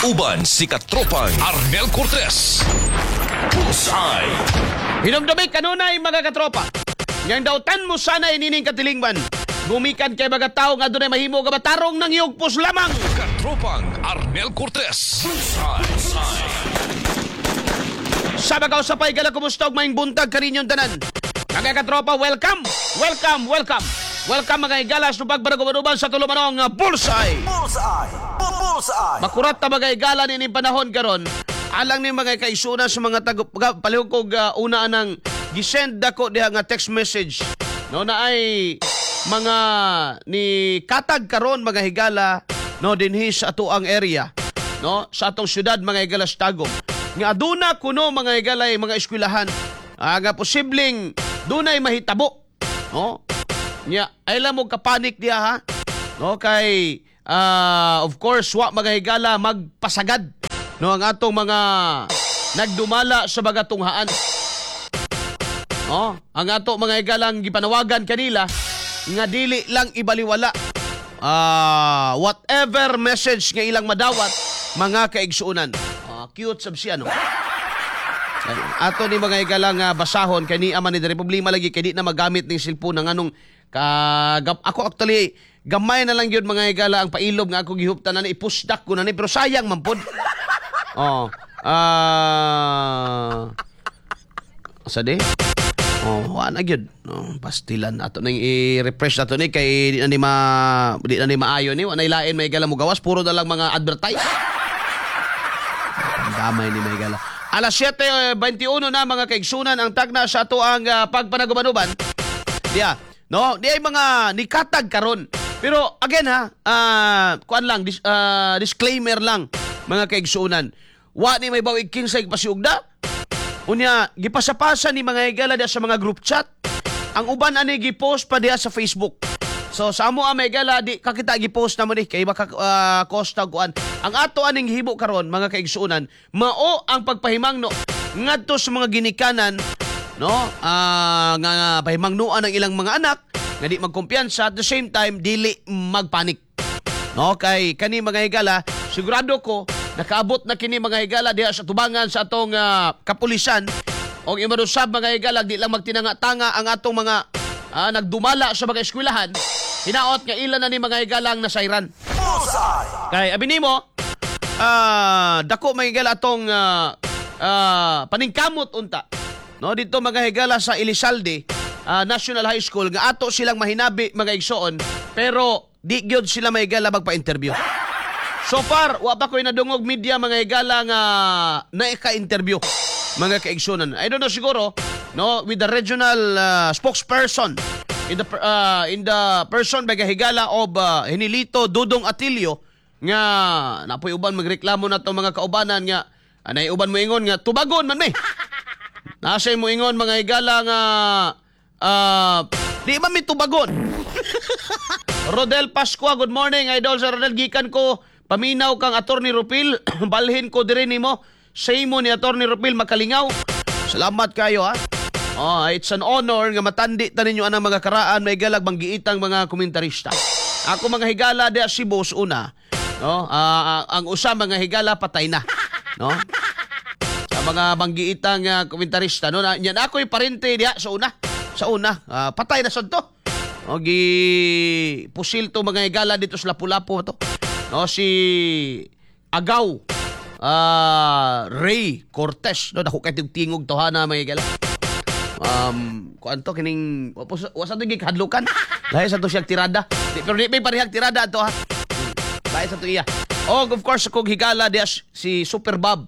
Uban si katropang Arnel Cortez. Bullseye. Hinumdumi kanunay mga katropa. Yang dautan mo sana inining katilingban. Gumikan kay mga tao nga doon ay mahimo ka matarong ng yugpos lamang. Katropang Arnel Cortez. Bullseye. Sa bagaw sa pay gala kumusta og maing buntag kaninyong tanan. Mga katropa, welcome. Welcome mga igalas no pagbaragubanuban sa tulumanong Bullseye. Makurat na mga igala ni panahon karon. Alang ni mga kaisuna sa mga palihog kog una nang gisend dako diha nga text message. No na ay mga ni katag karon mga higala no dinhi sa ato ang area. No sa atong syudad mga higalas Tagum. Nga aduna kuno mga higalay mga eskwelahan. Nga posibleng dunay mahitabo. No? Nya ay lang mo kapanik diha ha. No kay of course wa mga higala magpasagad no ang atong mga nagdumala sa bagatunghaan. No, ang ato mga higalang gipanawagan kanila nga dili lang ibaliwala whatever message nga ilang madawat mga kaigsuunan. Cute sab siya no. Ato ni mga higalang basahon kay ni aman ni problema lagi kay di na magamit ning cellphone ng anong ako actually gamay na lang yun mga higala ang pailob nga ako gihuptan na ipusdak ko na ni pero sayang man pod. Asa di? Wala gyud. Pastilan ato nang i-refresh nato ni kay di na ni maayo ni wala ilain may higala mo gawas puro na lang mga advertise. Damay ni may higala. Alas 7:21 na mga kaigsunan ang tagna sa ato ang pagpanagubanuban. Diya. No, di ay mga nikatag karon. Pero again ha, kuan lang disclaimer lang mga kaigsuunan. Wa ni may bawig kinsay pasiugda. Unya gipasapasa ni mga higala diha sa mga group chat. Ang uban ani gi-post pa diha sa Facebook. So sa amo may higala di kakita gi-post na mo ni kay baka costa kuan. Ang ato aning hibo karon mga kaigsuunan, mao ang pagpahimangno ngadto sa mga ginikanan no nga pahimangnuan ng ilang mga anak nga di magkumpiyansa at the same time dili magpanik no kay kani mga higala sigurado ko nakaabot na kini mga higala diha sa tubangan sa atong kapulisan og imarusab mga higala di lang magtinanga-tanga ang atong mga nagdumala sa mga eskwelahan hinaot nga ilan na ni mga higalang nasayran kay abi nimo dako mga higala atong paningkamot unta. No, dito mga higala sa Elizalde National High School nga ato silang mahinabi mga igsoon pero di gyud sila mga higala magpa-interview. So far, wa pa ko'y nadungog media mga higala nga naika-interview mga kaigsunan. I don't know siguro no with the regional spokesperson in the person mga higala of Hinilito Dudong Atilio nga napoy uban magreklamo na to mga kaubanan nga anay uban mo ingon nga tubagon man may. Nasay mo ingon mga higala nga di man mi tubagon. Rodel Pascua, good morning idol sa Rodel gikan ko paminaw kang Attorney Rupil balhin ko diri nimo say mo ni Attorney Rupil makalingaw. Salamat kayo ha. It's an honor nga matandi ta ninyo anang mga karaan may galag banggiitang mga komentarista. Ako mga higala di si boss una. No? Ang usa mga higala patay na. No? Mga banggiitang komentarista no yan ako'y parente diha sa una patay na sad to pusil to mga higala dito sa Lapu-Lapu to no si Agaw Ray Cortez no dako kay tingog to hana mga higala kuanto kining wasa to gikadlukan lahi sa to siya tirada pero di may parehag tirada to ha lahi sa to iya of course kung higala diha si Super Bob.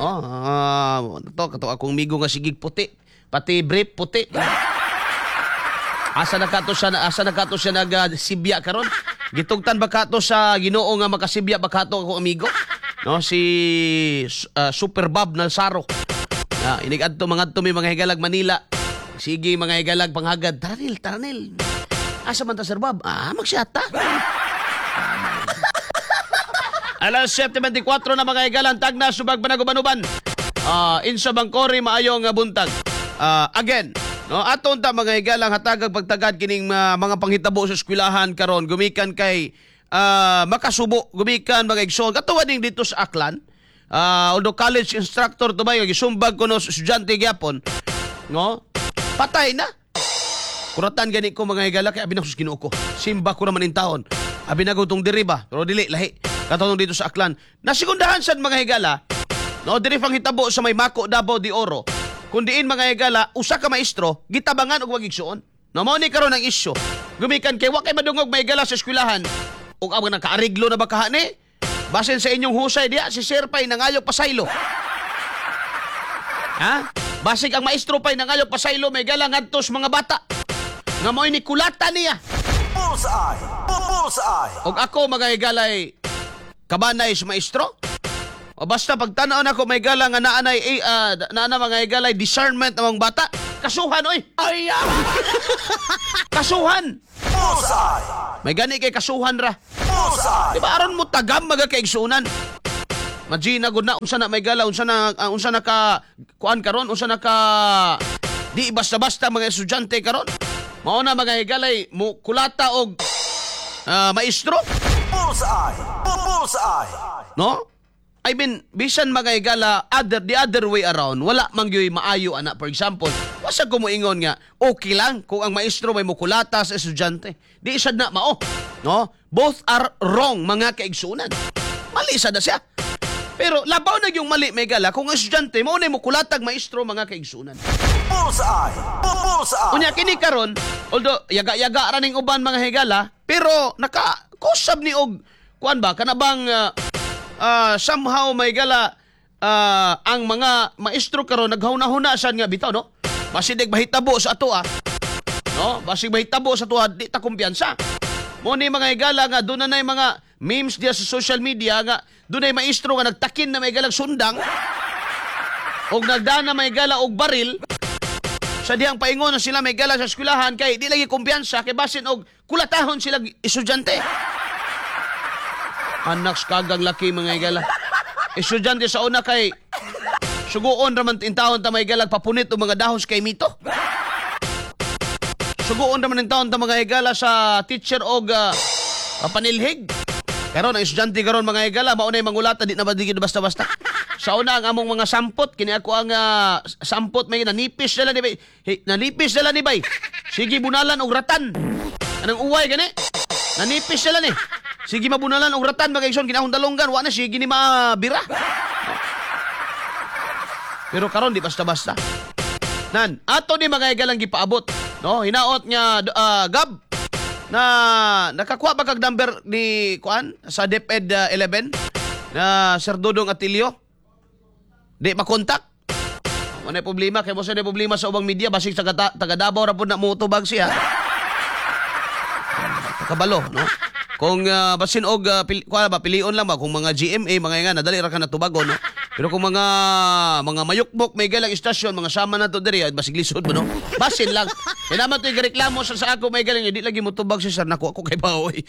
Kato akong migo nga sigig puti, pati brief puti. Asa na kato siya nagsibya karon? Gitugtan ba kato sa Ginoo nga makasibya ba kato akong amigo? No, si Super Bob Nalsaro. Inigadto mga tumi mga higalag Manila. Sige mga higalag panghagad. Taranil. Asa man ta Sir Bob? Magsyata. Alas 7:24 na mga higalan tagna subag panagubanuban. Insa Bangkori maayong buntag. Again, no aton ta mga higalang hatagag pagtagad kining mga panghitabo sa eskwelahan karon gumikan kay makasubo gumikan mga igsoon. Katuwa ding dito sa Aklan. Although college instructor to ba yung gisumbag ko no estudyante gyapon, no? Patay na. Kuratan gani ko mga higala kay abi na sus Ginoo ko. Simba ko naman in taon. Abi na gutong diri ba? Pero dili lahi. Katong dito sa Aklan. Nasigundahan sad mga higala. No, diri pang hitabo sa may Mako Davao de Oro. Kun diin mga higala, usa ka maestro gitabangan og wagigsuon. No mao ni karon ang isyu. Gumikan kay wa kay madungog mga higala sa eskwelahan. Ug ang nakaariglo na ba kahani? Basin sa inyong husay diya si Sir Pay nangayog pasaylo. Ha? Basig ang maestro Pay nangayog pasaylo may higala ngadtos mga bata. Nga mo'y ni kulata niya. Bullseye! Bullseye! Og ako mga higalay kabanay sa maestro. O basta pagtanaw na ko may higala nga naanay naana mga higalay discernment among bata. Kasuhan oy. Ay! Kasuhan. Bullseye! May gani kay kasuhan ra. Bullseye! Di ba aron mo tagam magakaigsunan? Magina gud na unsa na may higala unsa na ka kuan karon unsa na ka di basta-basta mga estudyante karon. Mao na mga higalay mo kulata og maestro, Bullseye! Bullseye! no? I mean, bisan mga higala the other way around, wala man gyoy maayo ana. For example, wasa ko moingon nga okay lang kung ang maestro may mukulata sa estudyante. Di sad na mao, no? Both are wrong mga kaigsunan. Mali sad na siya. Pero labaw na yung mali may higala kung ang estudyante mao na mukulatag maestro mga kaigsunan. Bullseye! Bullseye! Unya kini karon, although yaga-yaga ra ning uban mga higala, pero nakakusab ni og kuan ba kanabang somehow may higala ang mga maestro karon naghuna-huna sad nga bitaw no. Basig mahitabo sa ato no? Basig mahitabo sa ato di ta kumpiyansa. Mo ni mga higala nga doon na mga memes diya sa social media nga doon ay maestro nga nagtakin na may higalang sundang og nagdana may higala og baril. Sa diyang paingon na sila may gala sa eskwelahan kay di lagi kumpiyansa kay basin og kulatahon sila estudyante. Anak kagang laki mga igala. Estudyante sa una kay suguon raman intawon ta may galag papunit og mga dahos kay mito. Suguon raman intawon ta mga igala sa teacher og panilhig. Pero ang estudyante karon mga igala mao nay mangulata di na badigid basta-basta. Sa una ang among mga sampot kini ako ang sampot may nanipis dala ni bay. Hey, nanipis dala ni bay. Sige bunalan og ratan. Anong uway gani? Nanipis dala ni. Sige mabunalan og ratan magayson kinahon dalonggan wa na sige ni mabira. Pero karon di basta-basta. Nan, ato ni mga igalang gipaabot, no? Hinaot nga Gab na nakakuha ba kag number ni kuan sa DepEd 11 na Sir Dodong Atilio? Di makontak. Wala problema kay mo sa problema sa ubang media basig taga Davao ra pud na motobag siya. Kabalo, no? Kung basin og pilion lang ba kung mga GMA mga nga nadali ra ka na tubagon, no? Pero kung mga mayukbok may galang istasyon mga sama na to diri basig lisod mo, no? Basin lang. Kaya naman to reklamo sa ako may galang di lagi mo tubag si sir nako ako kay baoy.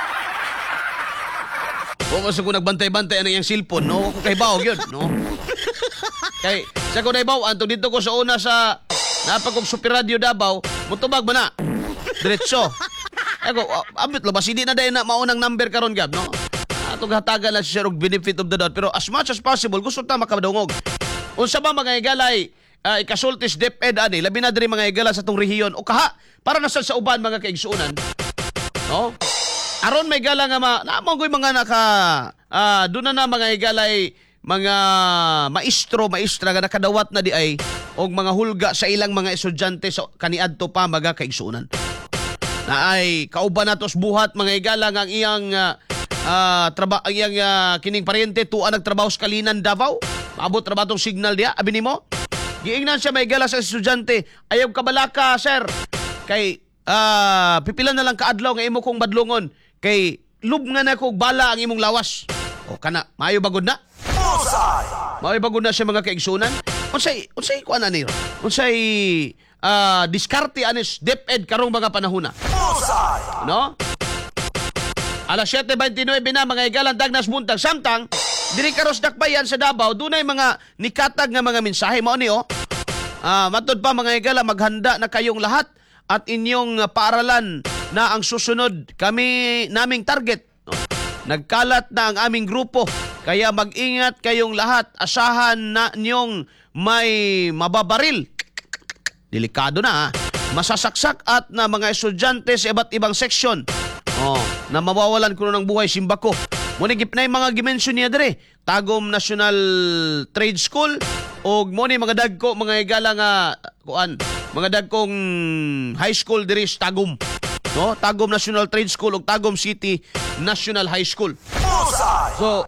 O mas ko nagbantay-bantay ano yung cellphone, no? Ako kay baog yun, no? Kay sa ko Davao anto dito ko sa una sa napakog Super Radio Davao, mutubag ba na? Diretso. Ako abot lo ba hindi na dai na maunang number karon Gab, no? Atong hatagan lang siya og benefit of the doubt pero as much as possible gusto ta makadungog. Unsa ba mga igalay ikasultis DepEd ani labi na diri mga igala sa tong rehiyon o kaha para na sa uban mga kaigsuonan, no? Aron may gala nga namong koy mga naka doon na mga igalay mga maestra nga nakadawat na di ay og mga hulga sa ilang mga estudyante sa kaniadto pa mga kaigsuonan. Na ay kauban natos buhat mga igala nga ang iyang ang iyang kining paryente tuan nagtrabaho sa Kalinan Davao. Maabot ra ba tong signal diha abi nimo? Giingnan siya may gala sa estudyante. Ayaw kabalaka sir. Kay pipilan na lang kaadlaw nga imo kong badlongon. Kay lubngan na ko bala ang imong lawas. O kana, maayo bagod na? Maayo bagod na siya mga kaigsunan? Unsay kuan ani? Unsay diskarte anis DepEd karong mga panahona? No? Alas 7:29 na mga igalan dagnas buntag samtang diri karos dakbayan sa Davao dunay mga nikatag nga mga mensahe mao ni matud pa mga igala maghanda na kayong lahat at inyong paaralan na ang susunod naming target, no? nagkalat na ang aming grupo. Kaya mag-ingat kayong lahat. Asahan na niyong may mababaril. Delikado na, ha? Masasaksak at na mga estudyante sa iba't ibang seksyon. Na mawawalan kuno ng buhay simbako. Muna gipnay mga gimensyon niya dire. Tagum National Trade School o muna mga dagko mga higala nga mga dagkong high school dire sa Tagum. No, Tagum National Trade School ug Tagum City National High School. Bullseye. So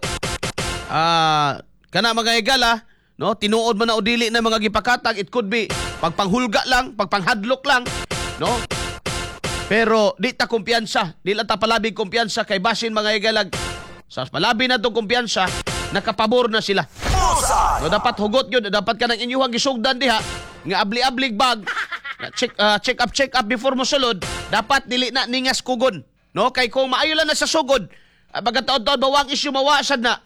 kana mga higala, no, tinuod man na o dili na mga gipakatag, it could be pagpanghulga lang, pagpanghadlok lang, no? Pero di ta kumpiyansa, di lang ta palabig kumpiyansa kay basin mga higala. Sa palabi na itong kumpiyansa, nakapabor na sila. Bullseye. No, dapat hugot yun, dapat ka ng inyuhang gisugdan diha, nga abli-ablig bag, check up before mo sulod, dapat dili na ningas kugon. No, kay kung maayo lang na sa sugod, pagkataon-taon bawang isyu mawasad na.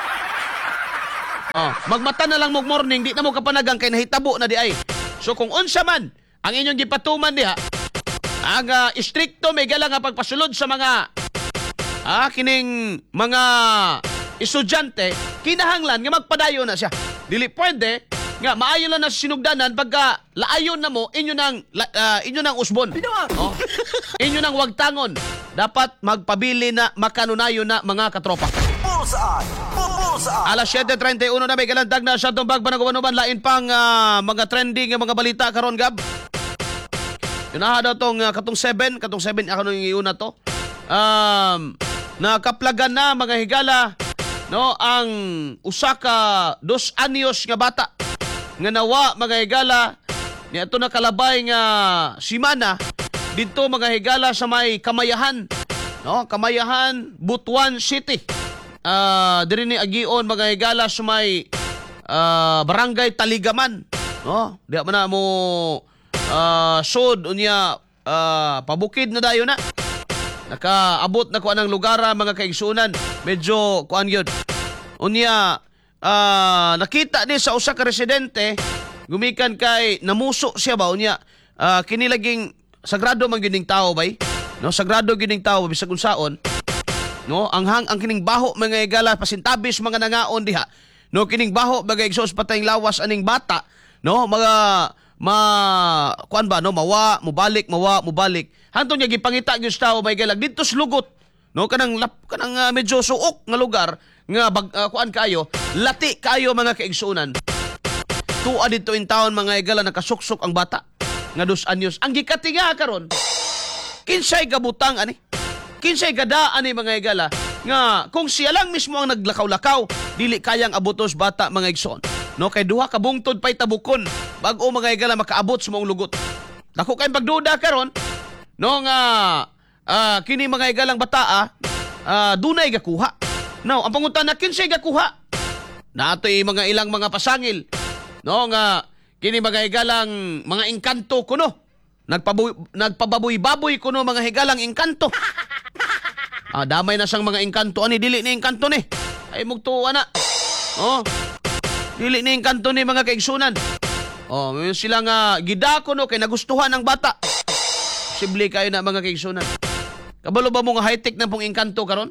Magmata na lang mo morning, di na mo kapanagang kay nahitabo na di ay. So kung unsa man ang inyong gipatuman diha, ang istrikto may gala nga pagpasulod sa mga kining mga estudyante, kinahanglan nga magpadayo na siya. Dili pwede nga maayo lang na sinugdanan pagka laayon na mo inyo nang usbon. Inyo nang wagtangon. Dapat magpabili na makanunayo na mga katropa. Bullseye. Bullseye. Alas 7:31 na may kalandag na sa itong bagbanagawanuban. Lain pang mga trending nga mga balita karon Gab. Yunaha daw tong katong 7 ako nung iuna to. Nakaplagan na mga higala, no, ang usa ka 2 anyos nga bata nga nawa mga higala ni ato na kalabay nga simana dito mga higala sa may Kamayahan, no, Kamayahan, Butuan City. Diri ni agion mga higala sa may Barangay Taligaman, no, di man na mo sud unya pabukid na dayo na. Nakaabot na ko anang lugara mga kaigsunan. Medyo kuan yun. Unya nakita ni sa usa ka residente gumikan kay namuso siya ba unya kinilaging sagrado man gining tao bay. No, sagrado gining tao bisag unsaon. No, ang kining baho mga higala pasintabis mga nangaon diha. No, kining baho mga igsos patayng lawas aning bata. No, mga kuan ba no, mawa mubalik hanton niya gipangita gyud sa tao may galag dito sa lugot, no, kanang medyo suok nga lugar nga kuan kayo lati kayo mga kaigsunan. Tuwa dito in town mga higala nakasuksok ang bata nga 2 anyos ang gikatinga karon kinsay gabutang ani, kinsay gada ani mga higala nga kung siya lang mismo ang naglakaw-lakaw dili kayang abutos bata mga igsoon. No, kay duha ka bungtod pay tabukon bag-o mga higala makaabot sa mong lugot. Dako kay pagduda karon no nga kini mga higalang bata dunay gakuha. No, ang pangunta na kinsay gakuha. Natoy mga ilang mga pasangil. No nga kini mga higalang mga engkanto kuno. Nagpababoy-baboy kuno mga higalang engkanto. Damay na sang mga engkanto ani dili ni engkanto ni. Ay mugtuwa na. Oh. Dili ni engkanto ni mga kaigsunan. Sila nga gidako no kay nagustuhan ng bata. Posible kayo na mga kaigsunan. Kabalo ba mo nga high-tech na pong engkanto karon?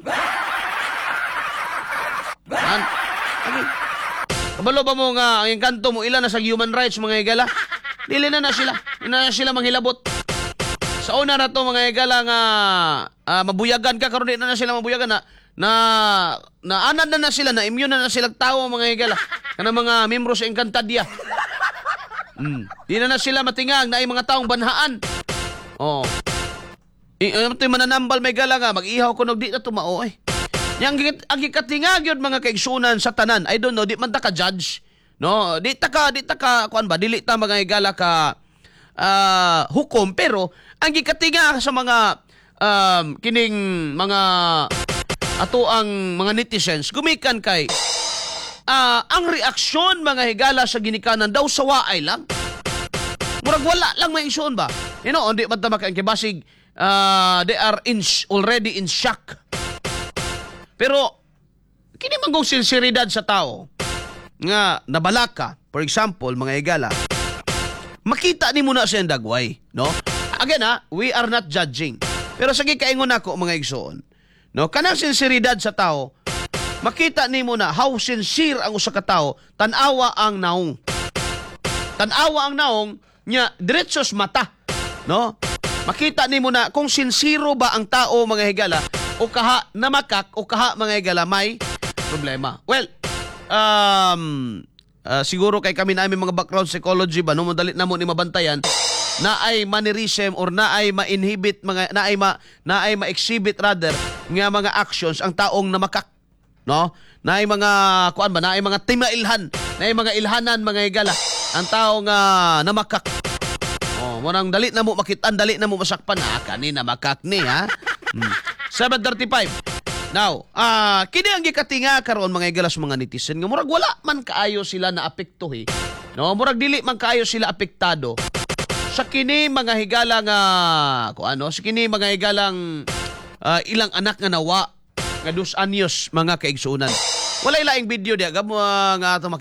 Kabalo ba mo nga ang engkanto mo ilan na sa human rights mga higala? Dili na sila. Ina na sila manghilabot. Sa una na to mga higala nga mabuyagan ka karon di na sila mabuyagan na anad na sila na immune na sila tao mga higala. Kana mga membro sa Encantadia. Di na sila matingang na ay mga taong banhaan. Ito'y mananambal may gala nga, mag-ihaw ko di na tumao eh. Ang gikatingag yun mga kaigsunan sa tanan, I don't know, di man ta ka judge. No, di ta ka, kuan ba, dili ta mga igala ka hukom, pero ang gikatinga sa mga kining mga ato ang mga netizens, gumikan kay ang reaksyon mga higala sa ginikanan daw sa waay lang. Murag wala lang may isyon ba? You know, hindi man tama kay basig they are already in shock. Pero kini man gong sinseridad sa tao nga nabalaka, for example, mga higala, makita ni mo na siyang dagway, no? Again we are not judging. Pero sige kaingon ako mga igsoon, No, kanang sinseridad sa tao, makita nimo na how sincere ang usa ka tawo, tan-awa ang naong. Tan-awa ang naong nya diretsos mata, no? Makita nimo na kung sincero ba ang tao mga higala o kaha namakak o kaha mga higala may problema. Well, siguro kay kami na mga background psychology ba no madali na mo ni mabantayan na ay mannerism or na ay ma-inhibit mga na ay ma-exhibit rather nga mga actions ang taong namakak, no? Na ay mga kuan ba na ay mga timailhan, na ay mga ilhanan mga higala ang taong namakak. Oh, mo nang dali na mo makitaan, dali na mo masakpan kanina makak ni ha. 7:35. Now, kini ang gikatinga karon mga igalas mga netizen nga murag wala man kaayo sila na apekto no, murag dili man kaayo sila apektado sa kini mga higala nga sa kini mga higalang ilang anak nga nawa nga 2 anyos mga kaigsunan. Walay laing video diya gamo nga ato